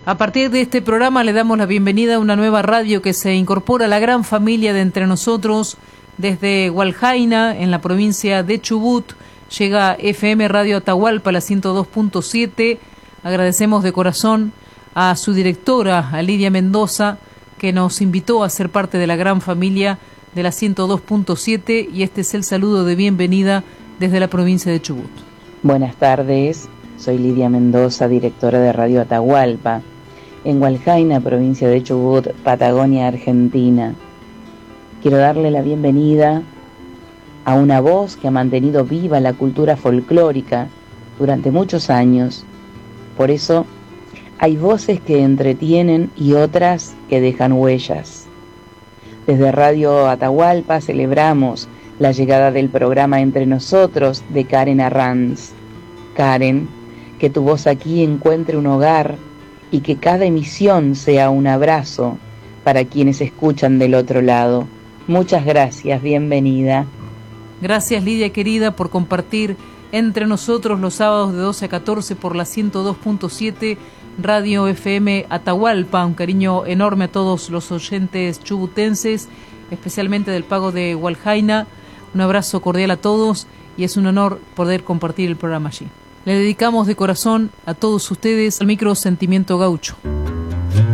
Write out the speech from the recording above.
A partir de este programa le damos la bienvenida a una nueva radio que se incorpora a la gran familia de Entre Nosotros. Desde Hualjaina, en la provincia de Chubut, llega FM Radio Atahualpa, la 102.7. Agradecemos de corazón a su directora, a Lidia Mendoza, que nos invitó a ser parte de la gran familia de la 102.7, y este es el saludo de bienvenida desde la provincia de Chubut. Buenas tardes, soy Lidia Mendoza, directora de Radio Atahualpa, en Hualjaina, provincia de Chubut, Patagonia, Argentina. Quiero darle la bienvenida a una voz que ha mantenido viva la cultura folclórica durante muchos años. Por eso, hay voces que entretienen y otras que dejan huellas. Desde Radio Atahualpa celebramos la llegada del programa Entre Nosotros de Karen Arranz. Karen, que tu voz aquí encuentre un hogar y que cada emisión sea un abrazo para quienes escuchan del otro lado. Muchas gracias, bienvenida. Gracias, Lidia querida, por compartir Entre Nosotros los sábados de 12 a 14 por la 102.7 Radio FM Atahualpa. Un cariño enorme a todos los oyentes chubutenses, especialmente del Pago de Hualjaina. Un abrazo cordial a todos y es un honor poder compartir el programa allí. Le dedicamos de corazón a todos ustedes al micro Sentimiento Gaucho.